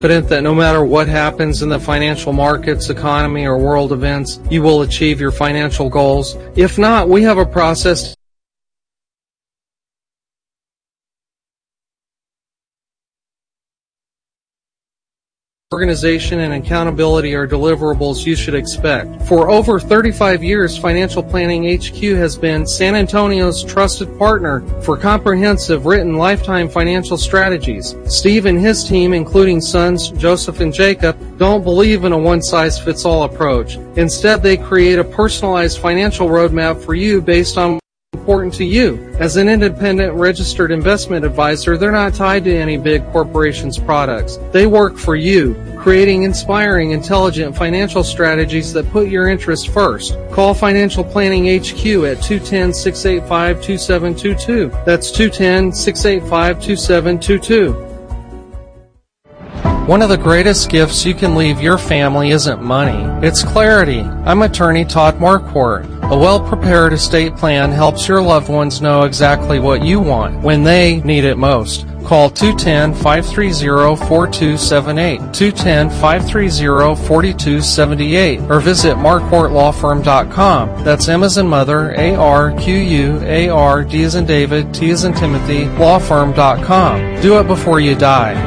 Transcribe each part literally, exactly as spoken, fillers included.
Confident that no matter what happens in the financial markets, economy, or world events, you will achieve your financial goals? If not, we have a process organization and accountability are deliverables you should expect. For over thirty-five years, Financial Planning H Q has been San Antonio's trusted partner for comprehensive written lifetime financial strategies. Steve and his team, including sons Joseph and Jacob, don't believe in a one-size-fits-all approach. Instead, they create a personalized financial roadmap for you based on important to you. As an independent registered investment advisor, they're not tied to any big corporation's products. They work for you, creating inspiring, intelligent financial strategies that put your interest first. Call Financial Planning H Q at two one zero, six eight five, two seven two two. That's two one zero, six eight five, two seven two two. One of the greatest gifts you can leave your family isn't money, it's clarity. I'm attorney Todd Marquardt. A well-prepared estate plan helps your loved ones know exactly what you want when they need it most. Call two one zero, five three zero, four two seven eight, two one zero, five three zero, four two seven eight, or visit marquardt law firm dot com. That's M as in mother, A R Q U A R, D as in David, T as in Timothy, law firm dot com. Do it before you die.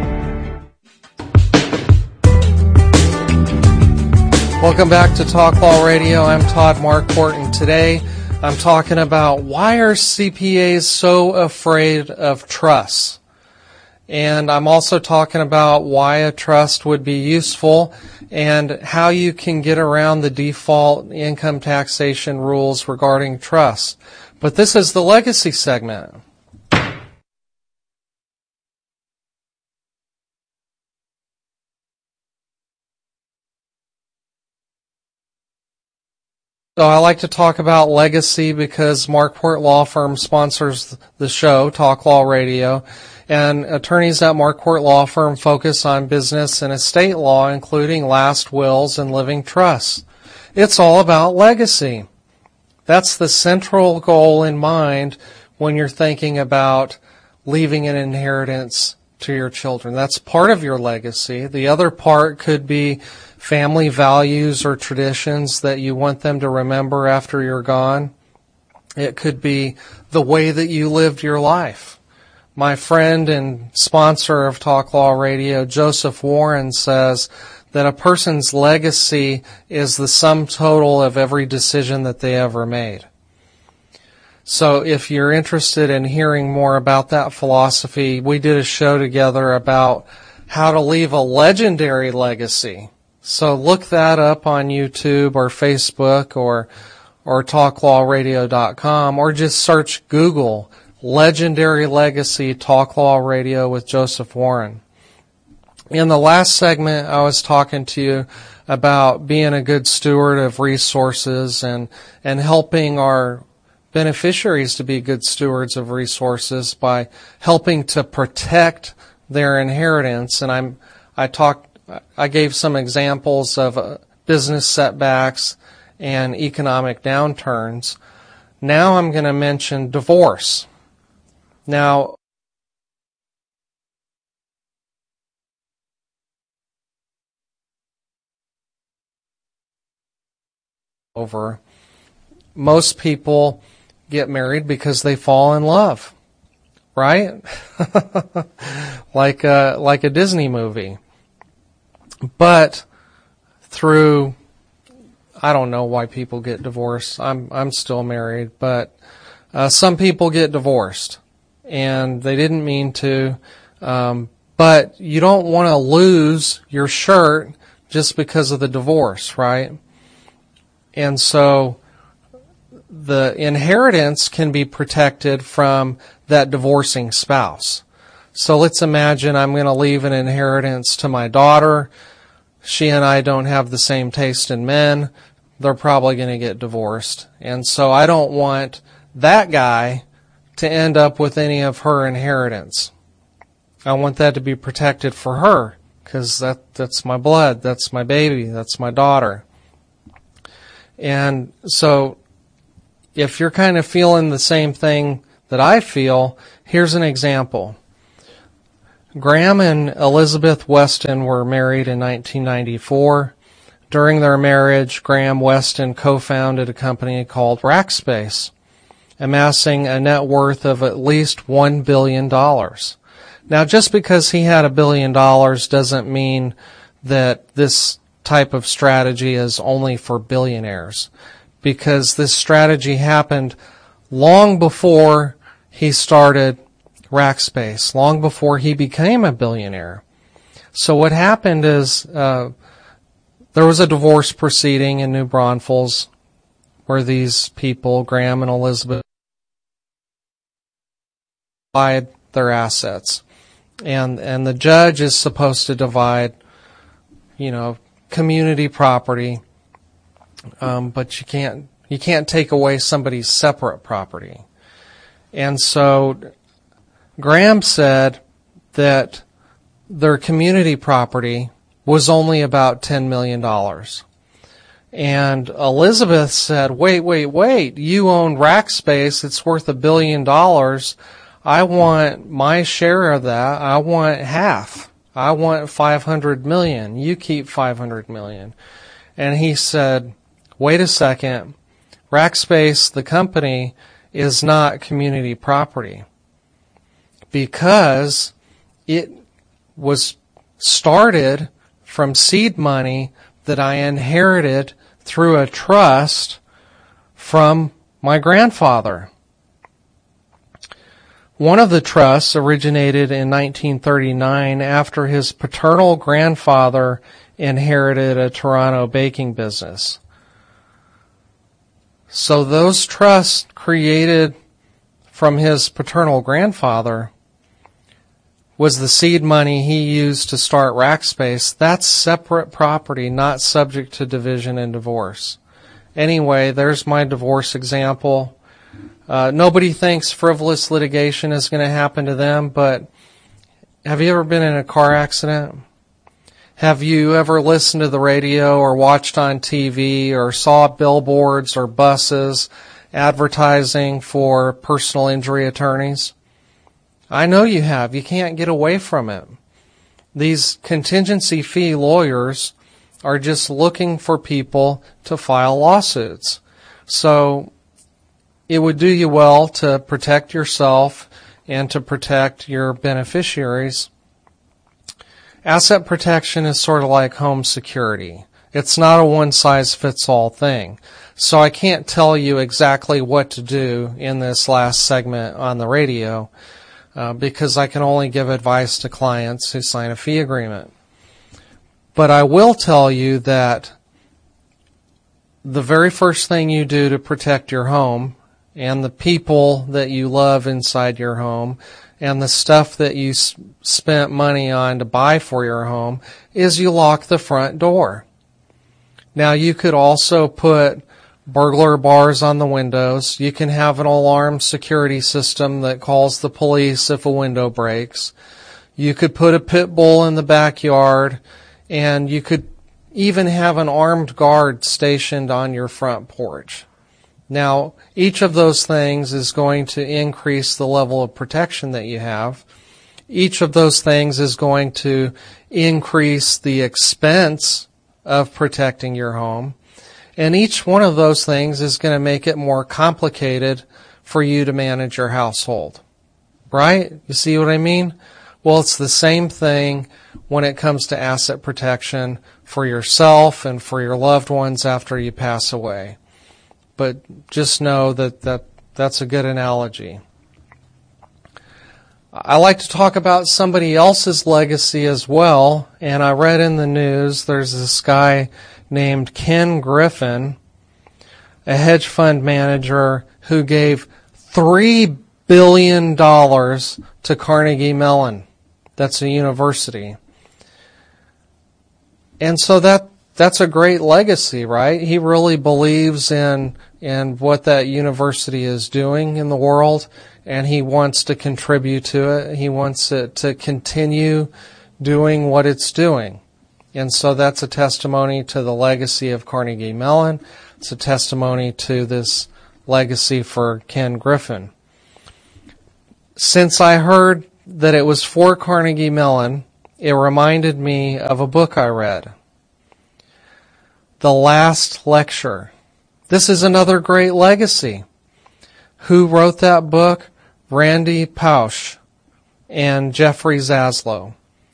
Welcome back to Talk Law Radio. I'm Todd Marquardt, and today I'm talking about why are C P As so afraid of trusts. And I'm also talking about why a trust would be useful and how you can get around the default income taxation rules regarding trusts. But this is the legacy segment. So I like to talk about legacy because Marquardt Law Firm sponsors the show, Talk Law Radio, and attorneys at Marquardt Law Firm focus on business and estate law, including last wills and living trusts. It's all about legacy. That's the central goal in mind when you're thinking about leaving an inheritance to your children. That's part of your legacy. The other part could be family values or traditions that you want them to remember after you're gone. It could be the way that you lived your life. My friend and sponsor of Talk Law Radio, Joseph Warren, says that a person's legacy is the sum total of every decision that they ever made. So if you're interested in hearing more about that philosophy, we did a show together about how to leave a legendary legacy. So look that up on YouTube or Facebook or or talk law radio dot com, or just search Google Legendary Legacy Talk Law Radio with Joseph Warren. In the last segment, I was talking to you about being a good steward of resources and and helping our beneficiaries to be good stewards of resources by helping to protect their inheritance. And I'm I talked I gave some examples of uh, business setbacks and economic downturns. Now I'm going to mention divorce. Now, over, most people get married because they fall in love, right? like a, like a Disney movie. But through, I don't know why people get divorced. I'm I'm still married, but uh, some people get divorced, and they didn't mean to. Um, but you don't want to lose your shirt just because of the divorce, right? And so the inheritance can be protected from that divorcing spouse. So let's imagine I'm going to leave an inheritance to my daughter. She and I don't have the same taste in men. They're probably going to get divorced. And so I don't want that guy to end up with any of her inheritance. I want that to be protected for her because that, that's my blood, that's my baby, that's my daughter. And so if you're kind of feeling the same thing that I feel, here's an example. Graham and Elizabeth Weston were married in nineteen ninety-four. During their marriage, Graham Weston co-founded a company called Rackspace, amassing a net worth of at least one billion dollars. Now, just because he had a billion dollars doesn't mean that this type of strategy is only for billionaires, because this strategy happened long before he started Rackspace, long before he became a billionaire. So what happened is uh, there was a divorce proceeding in New Braunfels where these people, Graham and Elizabeth, divide their assets. And and the judge is supposed to divide, you know, community property, um, but you can't you can't take away somebody's separate property. And so Graham said that their community property was only about ten million dollars. And Elizabeth said, wait, wait, wait, you own Rackspace, it's worth a billion dollars. I want my share of that. I want half. I want five hundred million. You keep five hundred million. And he said, wait a second, Rackspace, the company, is not community property, because it was started from seed money that I inherited through a trust from my grandfather. One of the trusts originated in nineteen thirty-nine after his paternal grandfather inherited a Toronto baking business. So those trusts created from his paternal grandfather was the seed money he used to start Rackspace. That's separate property, not subject to division and divorce. Anyway, there's my divorce example. Uh, nobody thinks frivolous litigation is going to happen to them, but have you ever been in a car accident? Have you ever listened to the radio or watched on T V or saw billboards or buses advertising for personal injury attorneys? I know you have. You can't get away from it. These contingency fee lawyers are just looking for people to file lawsuits. So it would do you well to protect yourself and to protect your beneficiaries. Asset protection is sort of like home security. It's not a one-size-fits-all thing. So I can't tell you exactly what to do in this last segment on the radio uh, because I can only give advice to clients who sign a fee agreement. But I will tell you that the very first thing you do to protect your home and the people that you love inside your home and the stuff that you s- spent money on to buy for your home is you lock the front door. Now, you could also put burglar bars on the windows. You can have an alarm security system that calls the police if a window breaks. You could put a pit bull in the backyard, and you could even have an armed guard stationed on your front porch. Now, each of those things is going to increase the level of protection that you have. Each of those things is going to increase the expense of protecting your home. And each one of those things is going to make it more complicated for you to manage your household. Right? You see what I mean? Well, it's the same thing when it comes to asset protection for yourself and for your loved ones after you pass away. But just know that, that that's a good analogy. I like to talk about somebody else's legacy as well, and I read in the news there's this guy named Ken Griffin, a hedge fund manager who gave three billion dollars to Carnegie Mellon. That's a university. And so that that's a great legacy, right? He really believes in in what that university is doing in the world, and he wants to contribute to it. He wants it to continue doing what it's doing. And so that's a testimony to the legacy of Carnegie Mellon. It's a testimony to this legacy for Ken Griffin. Since I heard that it was for Carnegie Mellon, it reminded me of a book I read, The Last Lecture. This is another great legacy. Who wrote that book? Randy Pausch and Jeffrey Zaslow.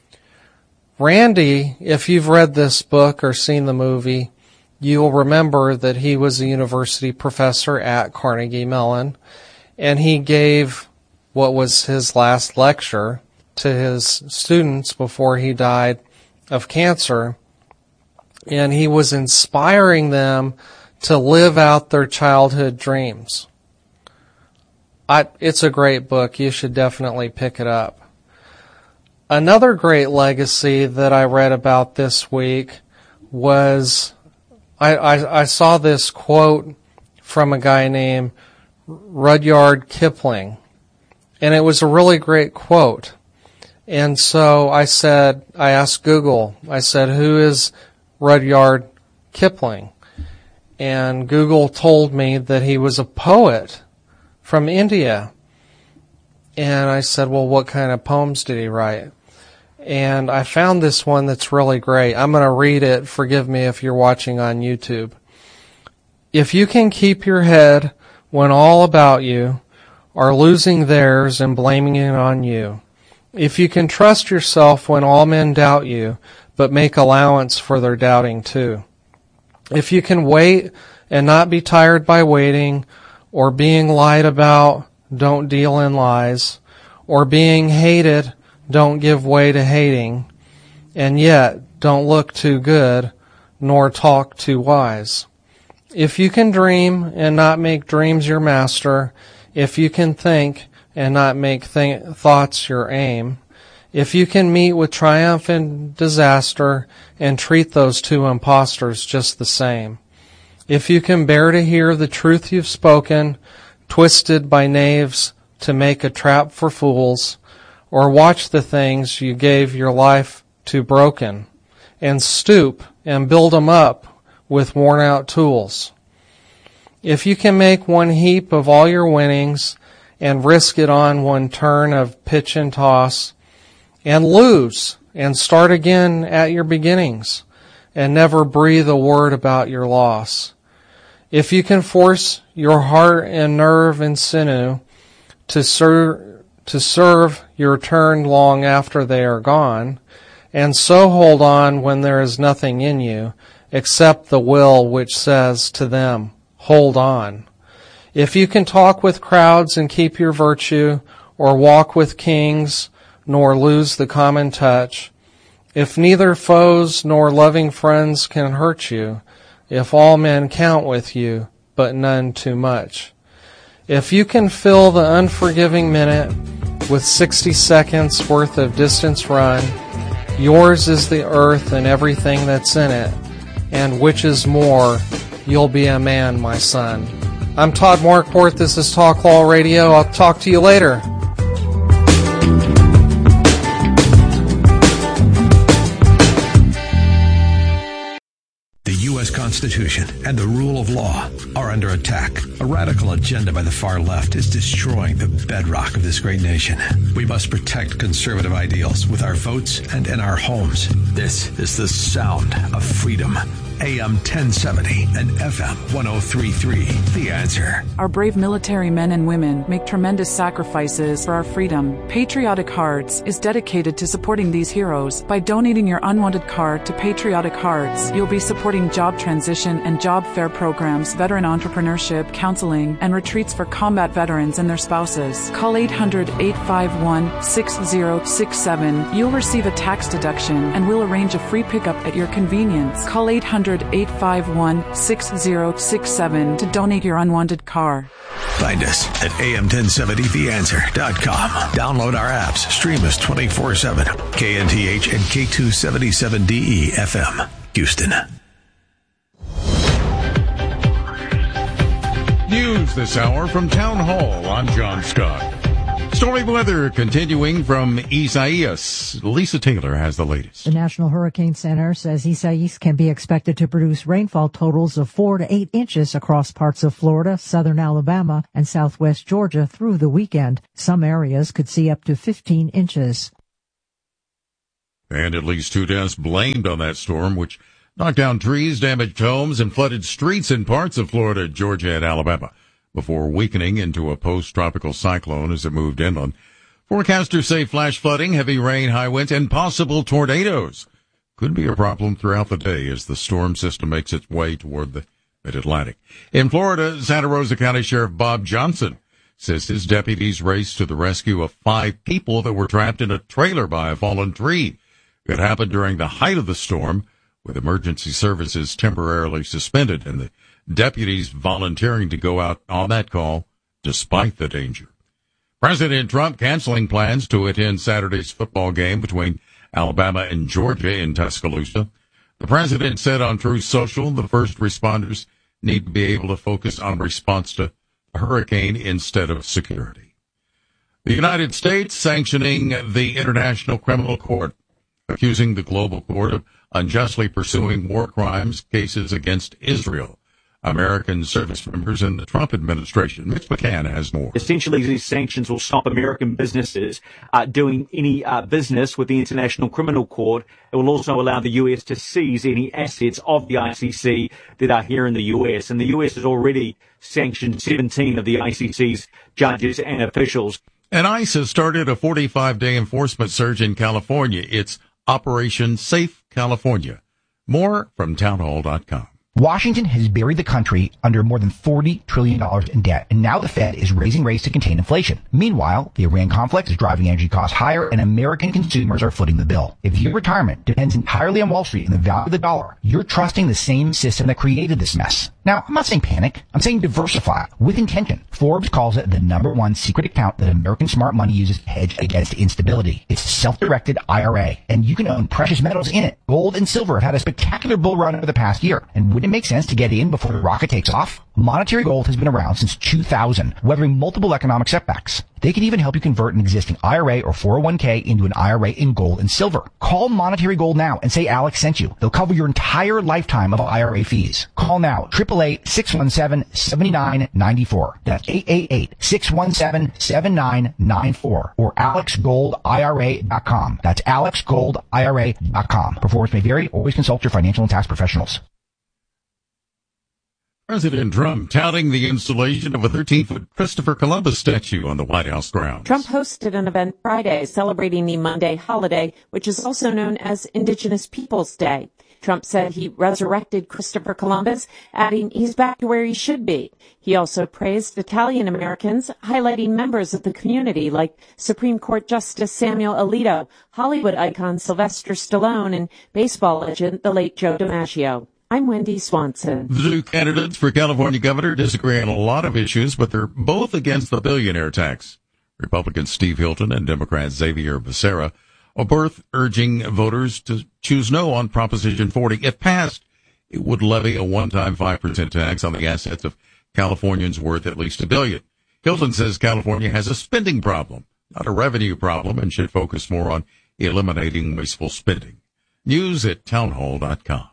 Randy, if you've read this book or seen the movie, you'll remember that he was a university professor at Carnegie Mellon, and he gave what was his last lecture to his students before he died of cancer, and he was inspiring them to live out their childhood dreams. I, it's a great book. You should definitely pick it up. Another great legacy that I read about this week was, I, I, I saw this quote from a guy named Rudyard Kipling, and it was a really great quote. And so I said, I asked Google, I said, who is Rudyard Kipling? And Google told me that he was a poet from India. And I said, well, what kind of poems did he write? And I found this one that's really great. I'm going to read it. Forgive me if you're watching on YouTube. If you can keep your head when all about you are losing theirs and blaming it on you, if you can trust yourself when all men doubt you, but make allowance for their doubting too, if you can wait and not be tired by waiting, or being lied about, don't deal in lies, or being hated, don't give way to hating, and yet don't look too good, nor talk too wise. If you can dream and not make dreams your master, if you can think and not make th- thoughts your aim, if you can meet with triumph and disaster and treat those two impostors just the same, if you can bear to hear the truth you've spoken, twisted by knaves to make a trap for fools, or watch the things you gave your life to broken, and stoop and build 'em up with worn-out tools. If you can make one heap of all your winnings and risk it on one turn of pitch and toss, and lose and start again at your beginnings, and never breathe a word about your loss. If you can force your heart and nerve and sinew to serve to serve your turn long after they are gone, and so hold on when there is nothing in you except the will which says to them, hold on. If you can talk with crowds and keep your virtue, or walk with kings, nor lose the common touch, if neither foes nor loving friends can hurt you, if all men count with you, but none too much, if you can fill the unforgiving minute with sixty seconds worth of distance run, yours is the earth and everything that's in it, and which is more, you'll be a man, my son. I'm Todd Marquardt. This is Talk Law Radio. I'll talk to you later. The U S Constitution and the rule of law are under attack. A radical agenda by the far left is destroying the bedrock of this great nation. We must protect conservative ideals with our votes and in our homes. This is the sound of freedom. A M ten seventy and F M one oh three point three. The Answer. Our brave military men and women make tremendous sacrifices for our freedom. Patriotic Hearts is dedicated to supporting these heroes. By donating your unwanted card to Patriotic Hearts, you'll be supporting job transition and job fair programs, veteran entrepreneurship, counseling, and retreats for combat veterans and their spouses. Call eight hundred, eight five one, six oh six seven. You'll receive a tax deduction and we'll arrange a free pickup at your convenience. Call eight hundred, eight five one, six oh six seven to donate your unwanted car. Find us at A M ten seventy the answer dot com. Download our apps. Stream us twenty-four seven. K N T H and K two seventy-seven D E F M. Houston. News this hour from Town Hall. I'm John Scott. Stormy weather continuing from Isaias. Lisa Taylor has the latest. The National Hurricane Center says Isaias can be expected to produce rainfall totals of four to eight inches across parts of Florida, southern Alabama, and southwest Georgia through the weekend. Some areas could see up to fifteen inches. And at least two deaths blamed on that storm, which knocked down trees, damaged homes, and flooded streets in parts of Florida, Georgia, and Alabama, before weakening into a post-tropical cyclone as it moved inland. Forecasters say flash flooding, heavy rain, high winds, and possible tornadoes could be a problem throughout the day as the storm system makes its way toward the mid-Atlantic. In Florida, Santa Rosa County Sheriff Bob Johnson says his deputies raced to the rescue of five people that were trapped in a trailer by a fallen tree. It happened during the height of the storm, with emergency services temporarily suspended and the deputies volunteering to go out on that call despite the danger. President Trump canceling plans to attend Saturday's football game between Alabama and Georgia in Tuscaloosa. The president said on Truth Social the first responders need to be able to focus on response to a hurricane instead of security. The United States sanctioning the International Criminal Court, accusing the global court of unjustly pursuing war crimes cases against Israel. American service members in the Trump administration. Mitch McCann has more. Essentially, these sanctions will stop American businesses uh, doing any uh, business with the International Criminal Court. It will also allow the U S to seize any assets of the I C C that are here in the U S. And the U S has already sanctioned seventeen of the I C C's judges and officials. And ICE has started a forty-five day enforcement surge in California. It's Operation Safe California. More from townhall dot com. Washington has buried the country under more than forty trillion dollars in debt, and now the Fed is raising rates to contain inflation. Meanwhile, the Iran conflict is driving energy costs higher, and American consumers are footing the bill. If your retirement depends entirely on Wall Street and the value of the dollar, you're trusting the same system that created this mess. Now, I'm not saying panic. I'm saying diversify with intention. Forbes calls it the number one secret account that American smart money uses to hedge against instability. It's a self-directed I R A, and you can own precious metals in it. Gold and silver have had a spectacular bull run over the past year, and wouldn't it make sense to get in before the rocket takes off? Monetary Gold has been around since two thousand, weathering multiple economic setbacks. They can even help you convert an existing I R A or four oh one k into an I R A in gold and silver. Call Monetary Gold now and say Alex sent you. They'll cover your entire lifetime of I R A fees. Call now, eight eight eight, six one seven, seven nine nine four. That's eight eight eight, six one seven, seven nine nine four or alex gold I R A dot com. That's alex gold I R A dot com. Performance may vary. Always consult your financial and tax professionals. President Trump touting the installation of a thirteen-foot Christopher Columbus statue on the White House grounds. Trump hosted an event Friday celebrating the Monday holiday, which is also known as Indigenous Peoples Day. Trump said he resurrected Christopher Columbus, adding he's back to where he should be. He also praised Italian Americans, highlighting members of the community like Supreme Court Justice Samuel Alito, Hollywood icon Sylvester Stallone, and baseball legend the late Joe DiMaggio. I'm Wendy Swanson. The two candidates for California governor disagree on a lot of issues, but they're both against the billionaire tax. Republican Steve Hilton and Democrat Xavier Becerra are both urging voters to choose no on Proposition forty. If passed, it would levy a one-time five percent tax on the assets of Californians worth at least a billion. Hilton says California has a spending problem, not a revenue problem, and should focus more on eliminating wasteful spending. News at townhall dot com.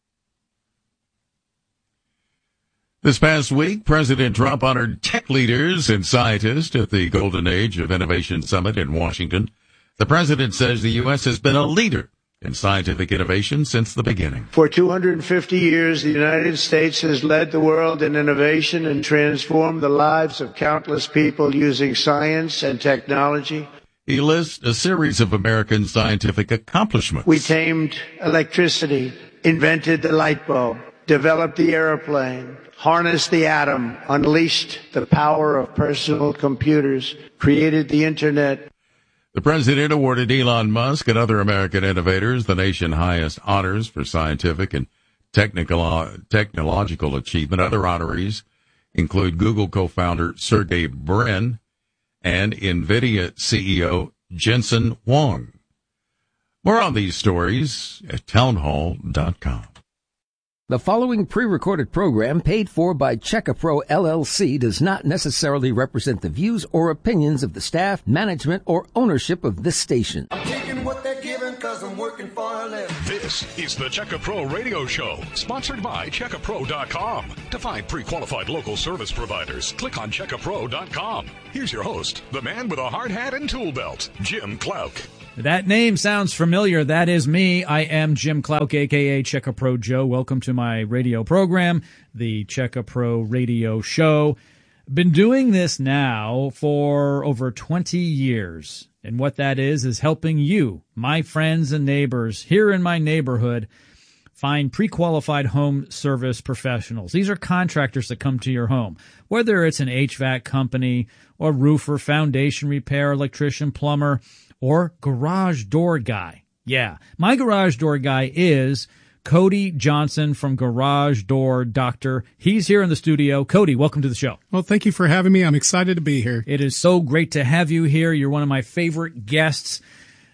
This past week, President Trump honored tech leaders and scientists at the Golden Age of Innovation Summit in Washington. The president says the U S has been a leader in scientific innovation since the beginning. For two hundred fifty years, the United States has led the world in innovation and transformed the lives of countless people using science and technology. He lists a series of American scientific accomplishments. We tamed electricity, invented the light bulb, developed the airplane, harnessed the atom, unleashed the power of personal computers, created the internet. The president awarded Elon Musk and other American innovators the nation's highest honors for scientific and technical, technological achievement. Other honorees include Google co-founder Sergey Brin and NVIDIA C E O Jensen Huang. More on these stories at townhall dot com. The following pre-recorded program paid for by Checkapro L L C does not necessarily represent the views or opinions of the staff, management, or ownership of this station. I'm taking what they're giving because I'm working for a living. This is the Checkapro Radio Show, sponsored by Checkapro dot com. To find pre-qualified local service providers, click on Checkapro dot com. Here's your host, the man with a hard hat and tool belt, Jim Clouk. That name sounds familiar. That is me. I am Jim Clouk, a k a. Checkapro Joe. Welcome to my radio program, the Checkapro Radio Show. Been doing this now for over twenty years. And what that is, is helping you, my friends and neighbors here in my neighborhood, find pre-qualified home service professionals. These are contractors that come to your home, whether it's an H V A C company or roofer, foundation repair, electrician, plumber, or garage door guy. Yeah, my garage door guy is Cody Johnson from Garage Door Doctor. He's here in the studio. Cody, welcome to the show. Well, thank you for having me. I'm excited to be here. It is so great to have you here. You're one of my favorite guests.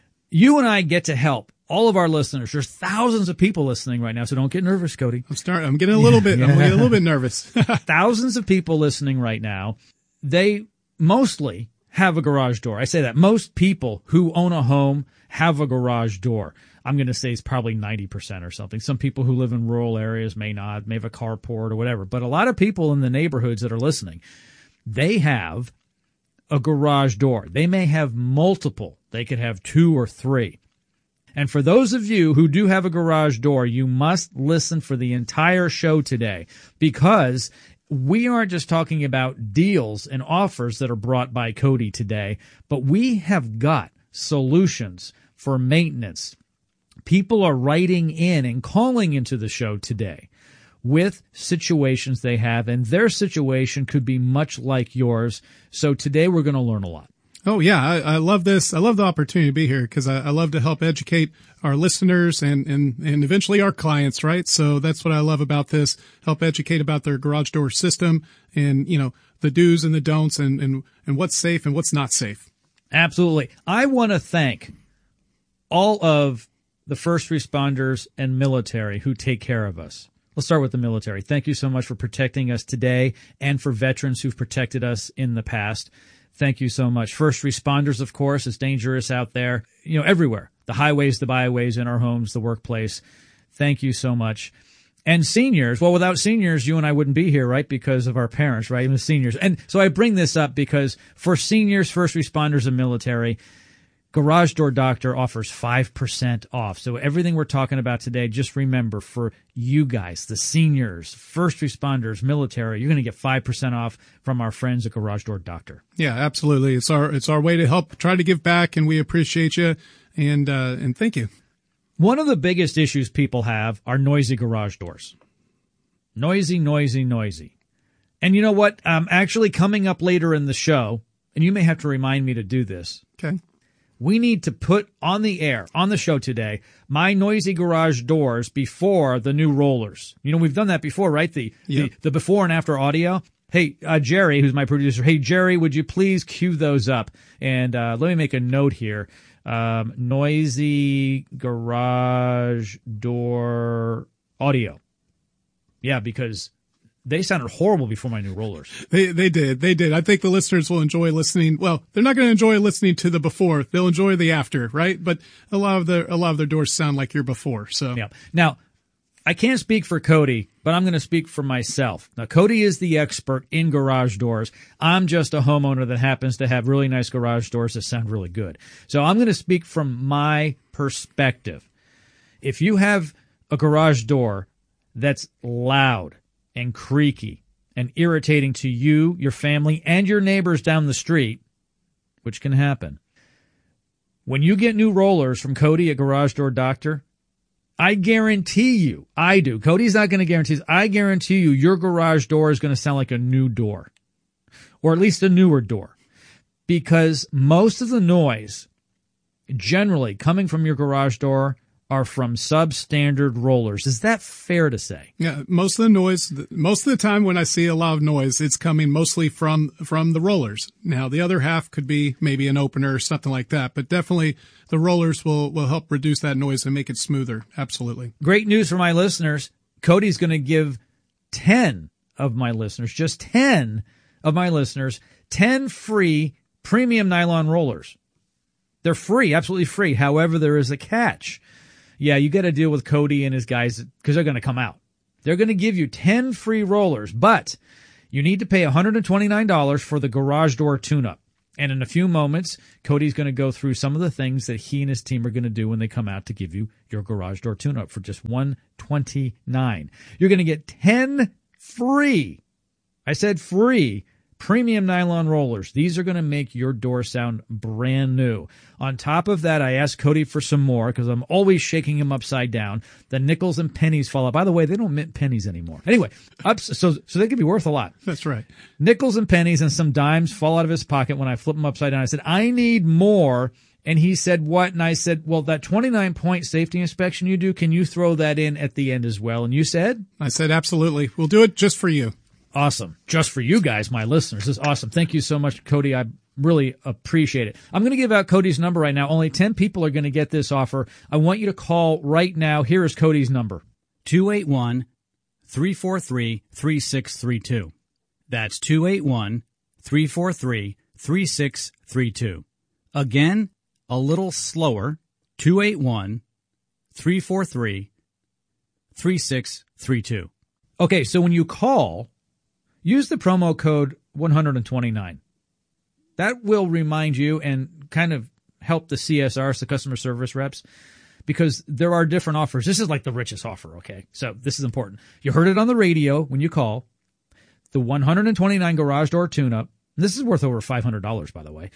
You and I get to help all of our listeners. There's thousands of people listening right now, so don't get nervous, Cody. I'm starting. I'm getting a little bit. Yeah. I'm getting a little bit nervous. Thousands of people listening right now. They mostly have a garage door. I say that. Most people who own a home have a garage door. I'm going to say it's probably ninety percent or something. Some people who live in rural areas may not, may have a carport or whatever. But a lot of people in the neighborhoods that are listening, they have a garage door. They may have multiple. They could have two or three. And for those of you who do have a garage door, you must listen for the entire show today, because we aren't just talking about deals and offers that are brought by Cody today, but we have got solutions for maintenance. People are writing in and calling into the show today with situations they have, and their situation could be much like yours. So today we're going to learn a lot. Oh, yeah. I, I love this. I love the opportunity to be here because I, I love to help educate our listeners and, and, and eventually our clients, right? So that's what I love about this, help educate about their garage door system and, you know, the do's and the don'ts and, and, and what's safe and what's not safe. Absolutely. I want to thank all of the first responders and military who take care of us. Let's start with the military. Thank you so much for protecting us today and for veterans who've protected us in the past. Thank you so much. First responders, of course, it's dangerous out there, you know, everywhere. The highways, the byways, in our homes, the workplace. Thank you so much. And seniors, well, without seniors, you and I wouldn't be here, right? Because of our parents, right? Even seniors. And so I bring this up because for seniors, first responders, and military, Garage Door Doctor offers five percent off. So everything we're talking about today, just remember, for you guys, the seniors, first responders, military, you're going to get five percent off from our friends at Garage Door Doctor. Yeah, absolutely. It's our it's our way to help try to give back, and we appreciate you, and uh, and thank you. One of the biggest issues people have are noisy garage doors. Noisy, noisy, noisy. And you know what? Um, actually, coming up later in the show, and you may have to remind me to do this. Okay. We need to put on the air, on the show today, my noisy garage doors before the new rollers. You know, we've done that before, right? The yep. the, the before and after audio. Hey, uh, Jerry, who's my producer. Hey, Jerry, would you please cue those up? And uh, let me make a note here. Um, noisy garage door audio. Yeah, because they sounded horrible before my new rollers. They they did. They did. I think the listeners will enjoy listening. Well, they're not going to enjoy listening to the before. They'll enjoy the after, right? But a lot of the a lot of their doors sound like your before. So yeah. Now, I can't speak for Cody, but I'm going to speak for myself. Now, Cody is the expert in garage doors. I'm just a homeowner that happens to have really nice garage doors that sound really good. So I'm going to speak from my perspective. If you have a garage door that's loud and creaky and irritating to you, your family, and your neighbors down the street, which can happen, when you get new rollers from Cody at Garage Door Doctor, I guarantee you, I do, Cody's not going to guarantee this, I guarantee you your garage door is going to sound like a new door, or at least a newer door, because most of the noise generally coming from your garage door are from substandard rollers. Is that fair to say? Yeah, most of the noise, most of the time when I see a lot of noise, it's coming mostly from from the rollers. Now, the other half could be maybe an opener or something like that, but definitely the rollers will, will help reduce that noise and make it smoother. Absolutely. Great news for my listeners. Cody's going to give ten of my listeners, just ten of my listeners, ten free premium nylon rollers. They're free, absolutely free. However, there is a catch. Yeah, you got to deal with Cody and his guys because they're going to come out. They're going to give you ten free rollers, but you need to pay one hundred twenty-nine dollars for the garage door tune-up. And in a few moments, Cody's going to go through some of the things that he and his team are going to do when they come out to give you your garage door tune-up for just one hundred twenty-nine dollars. You're going to get ten free, I said free, premium nylon rollers. These are going to make your door sound brand new. On top of that, I asked Cody for some more because I'm always shaking him upside down. The nickels and pennies fall out. By the way, they don't mint pennies anymore. Anyway, ups, so so they could be worth a lot. That's right. Nickels and pennies and some dimes fall out of his pocket when I flip him upside down. I said, I need more. And he said, what? And I said, well, that twenty-nine point safety inspection you do, can you throw that in at the end as well? And you said? I said, absolutely. We'll do it just for you. Awesome. Just for you guys, my listeners. This is awesome. Thank you so much, Cody. I really appreciate it. I'm going to give out Cody's number right now. Only ten people are going to get this offer. I want you to call right now. Here is Cody's number. two eight one, three four three, three six three two. That's two eight one, three four three, three six three two. Again, a little slower. two eight one, three four three, three six three two. Okay, so when you call, use the promo code one hundred twenty-nine. That will remind you and kind of help the C S Rs, the customer service reps, because there are different offers. This is like the richest offer, okay? So this is important. You heard it on the radio when you call. The one hundred twenty-nine garage door tune-up. This is worth over five hundred dollars, by the way.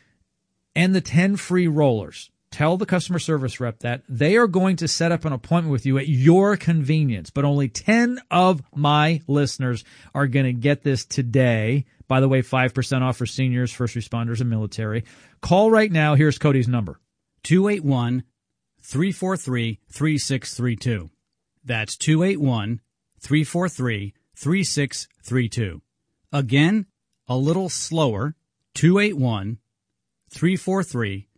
And the ten free rollers. Tell the customer service rep that they are going to set up an appointment with you at your convenience, but only ten of my listeners are going to get this today. By the way, five percent off for seniors, first responders, and military. Call right now. Here's Cody's number. two eight one, three four three, three six three two. That's two eight one, three four three, three six three two. Again, a little slower. two eight one, three four three,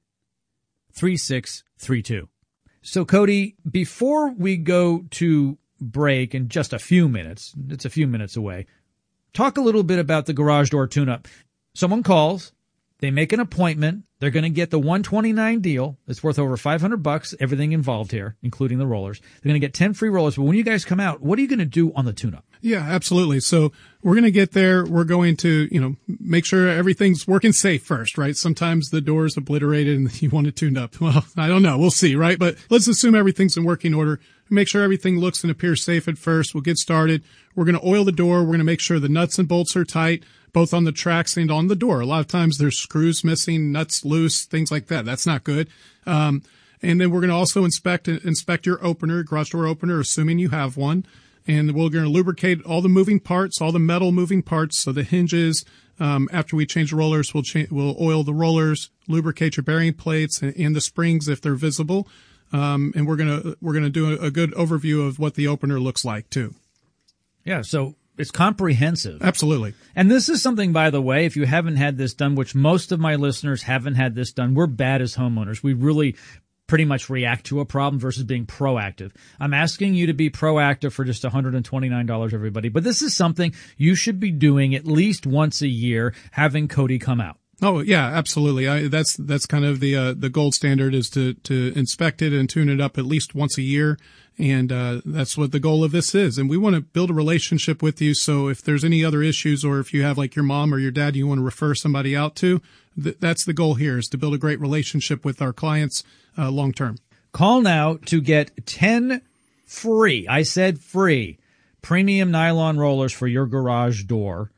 three six three two. So, Cody, before we go to break in just a few minutes, it's a few minutes away, talk a little bit about the garage door tune-up. Someone calls, they make an appointment, they're going to get the one twenty-nine deal. It's worth over five hundred bucks, everything involved here, including the rollers. They're going to get ten free rollers. But when you guys come out, what are you going to do on the tune-up? Yeah, absolutely. So we're going to get there. We're going to, you know, make sure everything's working safe first, right? Sometimes the door's obliterated and you want it tuned up. Well, I don't know. We'll see, right? But let's assume everything's in working order. Make sure everything looks and appears safe at first. We'll get started. We're going to oil the door. We're going to make sure the nuts and bolts are tight, both on the tracks and on the door. A lot of times there's screws missing, nuts loose, things like that. That's not good. Um, and then we're going to also inspect inspect your opener, garage door opener, assuming you have one. And we're going to lubricate all the moving parts, all the metal moving parts, so the hinges. Um, after we change the rollers, we'll cha- we'll oil the rollers, lubricate your bearing plates and, and the springs if they're visible. Um, and we're gonna we're gonna do a, a good overview of what the opener looks like too. Yeah, so it's comprehensive. Absolutely. And this is something, by the way, if you haven't had this done, which most of my listeners haven't had this done, we're bad as homeowners. We really pretty much react to a problem versus being proactive. I'm asking you to be proactive for just one hundred twenty-nine dollars, everybody. But this is something you should be doing at least once a year, having Cody come out. Oh yeah, absolutely. I, that's that's kind of the uh, the gold standard is to to inspect it and tune it up at least once a year, and uh, that's what the goal of this is. And we want to build a relationship with you. So if there's any other issues, or if you have like your mom or your dad you want to refer somebody out to, th- that's the goal here, is to build a great relationship with our clients uh, long term. Call now to get ten free. I said free premium nylon rollers for your garage door.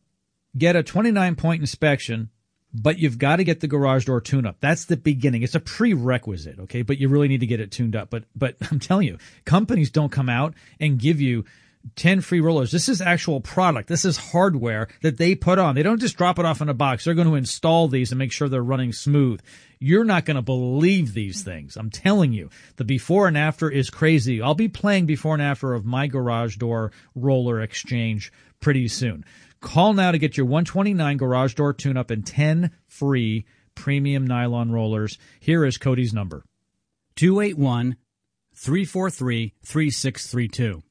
Get a twenty-nine point inspection. But you've got to get the garage door tune-up. That's the beginning. It's a prerequisite, okay? But you really need to get it tuned up. But but I'm telling you, companies don't come out and give you ten free rollers. This is actual product. This is hardware that they put on. They don't just drop it off in a box. They're going to install these and make sure they're running smooth. You're not going to believe these things. I'm telling you. The before and after is crazy. I'll be playing before and after of my garage door roller exchange pretty soon. Call now to get your one twenty-nine garage door tune-up and ten free premium nylon rollers. Here is Cody's number. two eight one, three four three, three six three two.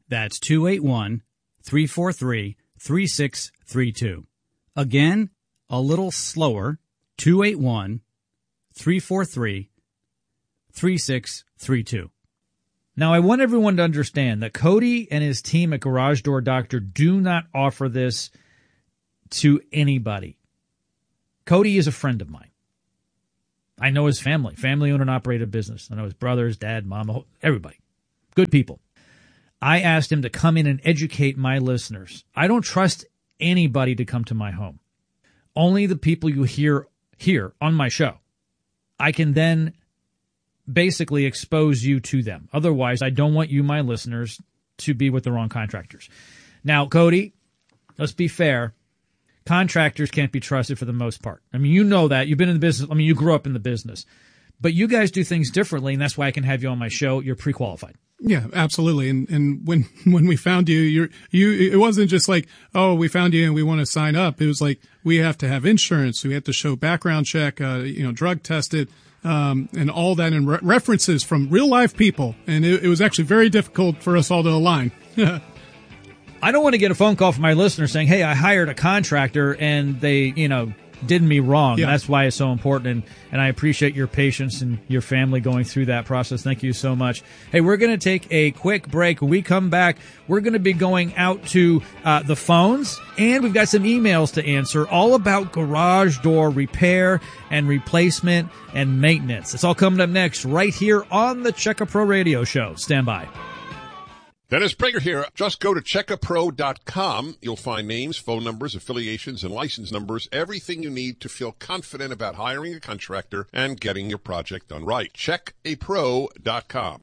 That's two eight one, three four three, three six three two. Again, a little slower, two eight one, three four three, three six three two. Now, I want everyone to understand that Cody and his team at Garage Door Doctor do not offer this to anybody. Cody is a friend of mine. I know his family, family-owned and operated business. I know his brothers, dad, mom, everybody. Good people. I asked him to come in and educate my listeners. I don't trust anybody to come to my home. Only the people you hear here on my show. I can then basically expose you to them. Otherwise, I don't want you, my listeners, to be with the wrong contractors. Now, Cody, let's be fair. Contractors can't be trusted for the most part. I mean, you know that. You've been in the business. I mean, you grew up in the business. But you guys do things differently, and that's why I can have you on my show. You're pre-qualified. Yeah, absolutely. And and when when we found you, you're you it wasn't just like, oh, we found you and we want to sign up. It was like, we have to have insurance. We have to show background check, uh, you know, drug tested, um, and all that, and re- references from real life people. And it, it was actually very difficult for us all to align. I don't want to get a phone call from my listener saying, hey, I hired a contractor and they, you know, did me wrong. Yeah. That's why it's so important. And, and I appreciate your patience and your family going through that process. Thank you so much. Hey, we're going to take a quick break. When we come back, we're going to be going out to uh, the phones, and we've got some emails to answer all about garage door repair and replacement and maintenance. It's all coming up next right here on the Checka Pro Radio Show. Stand by. Dennis Prager here. Just go to checka pro dot com. You'll find names, phone numbers, affiliations, and license numbers, everything you need to feel confident about hiring a contractor and getting your project done right. check a pro dot com.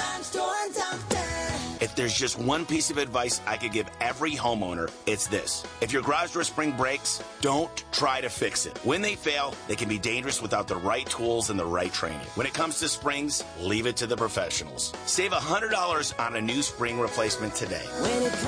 If there's just one piece of advice I could give every homeowner, it's this. If your garage door spring breaks, don't try to fix it. When they fail, they can be dangerous without the right tools and the right training. When it comes to springs, leave it to the professionals. Save one hundred dollars on a new spring replacement today.